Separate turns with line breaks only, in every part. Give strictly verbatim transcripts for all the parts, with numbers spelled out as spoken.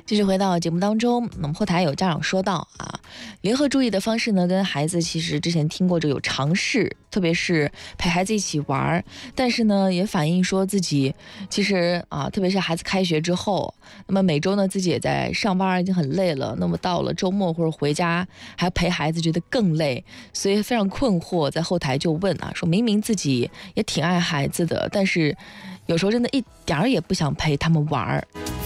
继续回到节目当中，那么后台有家长说到啊，联合注意的方式呢，跟孩子其实之前听过这有尝试，特别是陪孩子一起玩，但是呢也反映说自己其实啊，特别是孩子开学之后，那么每周呢自己也在上班，已经很累了，那么到了周末或者回家还要陪孩子，觉得更累，所以非常困惑，在后台就问啊，说明明自己也挺爱孩子的，但是有时候真的一点儿也不想陪他们玩。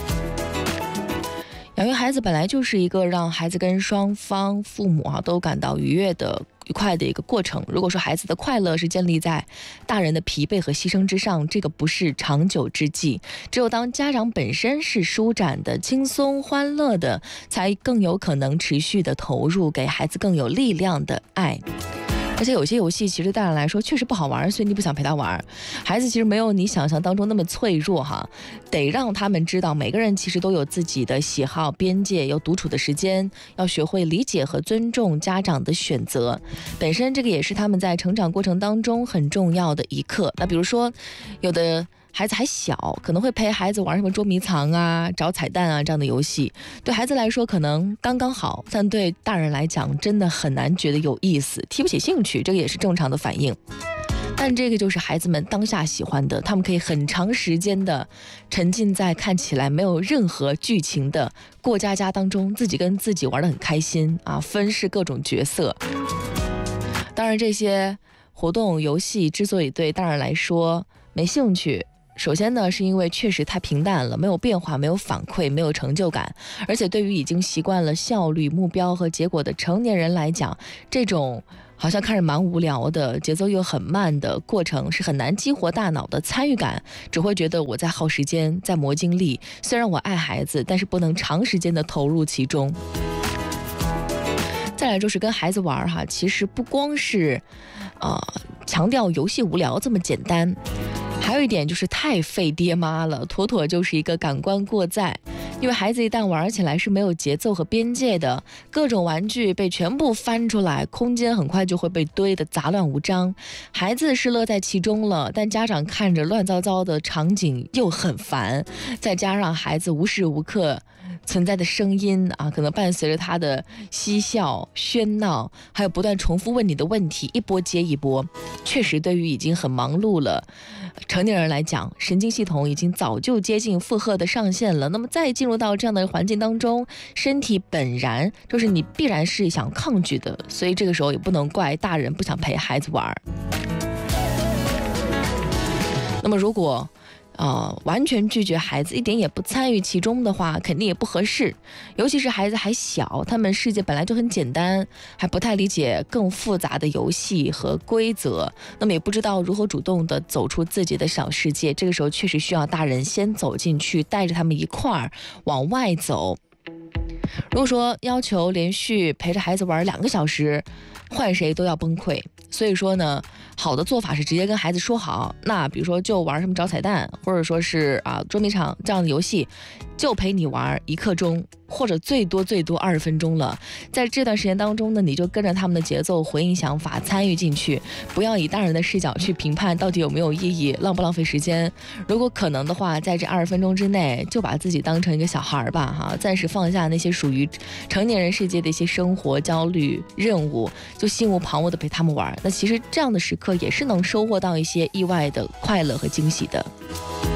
养育孩子本来就是一个让孩子跟双方父母啊都感到愉悦的愉快的一个过程。如果说孩子的快乐是建立在大人的疲惫和牺牲之上，这个不是长久之计。只有当家长本身是舒展的、轻松欢乐的，才更有可能持续的投入，给孩子更有力量的爱。而且有些游戏其实对大人来说确实不好玩，所以你不想陪他玩。孩子其实没有你想象当中那么脆弱哈，得让他们知道每个人其实都有自己的喜好、边界，有独处的时间，要学会理解和尊重家长的选择。本身这个也是他们在成长过程当中很重要的一课。那比如说，有的孩子还小，可能会陪孩子玩什么捉迷藏啊、找彩蛋啊这样的游戏，对孩子来说可能刚刚好，但对大人来讲真的很难觉得有意思，提不起兴趣，这个也是正常的反应。但这个就是孩子们当下喜欢的，他们可以很长时间的沉浸在看起来没有任何剧情的过家家当中，自己跟自己玩得很开心啊，分饰各种角色。当然这些活动游戏之所以对大人来说没兴趣，首先呢，是因为确实太平淡了，没有变化，没有反馈，没有成就感。而且对于已经习惯了效率、目标和结果的成年人来讲，这种好像看着蛮无聊的、节奏又很慢的过程是很难激活大脑的参与感，只会觉得我在耗时间，在磨精力。虽然我爱孩子，但是不能长时间的投入其中。再来就是跟孩子玩哈，其实不光是呃强调游戏无聊这么简单，还有一点就是太费爹妈了，妥妥就是一个感官过载。因为孩子一旦玩起来是没有节奏和边界的，各种玩具被全部翻出来，空间很快就会被堆得杂乱无章。孩子是乐在其中了，但家长看着乱糟糟的场景又很烦，再加上孩子无时无刻存在的声音啊，可能伴随着他的嬉笑喧闹，还有不断重复问你的问题，一波接一波。确实对于已经很忙碌了成年人来讲，神经系统已经早就接近负荷的上限了，那么再进入到这样的环境当中，身体本然就是你必然是想抗拒的，所以这个时候也不能怪大人不想陪孩子玩。那么如果呃，完全拒绝孩子，一点也不参与其中的话，肯定也不合适。尤其是孩子还小，他们世界本来就很简单，还不太理解更复杂的游戏和规则，那么也不知道如何主动的走出自己的小世界。这个时候确实需要大人先走进去，带着他们一块儿往外走。如果说要求连续陪着孩子玩两个小时，换谁都要崩溃。所以说呢，好的做法是直接跟孩子说好，那比如说就玩什么找彩蛋，或者说是啊捉迷藏这样的游戏，就陪你玩一刻钟，或者最多最多二十分钟了。在这段时间当中呢，你就跟着他们的节奏回应想法，参与进去，不要以大人的视角去评判到底有没有意义，浪不浪费时间。如果可能的话，在这二十分钟之内，就把自己当成一个小孩吧哈，暂时放下那些属于成年人世界的一些生活焦虑任务，就心无旁骛的陪他们玩。那其实这样的时刻也是能收获到一些意外的快乐和惊喜的。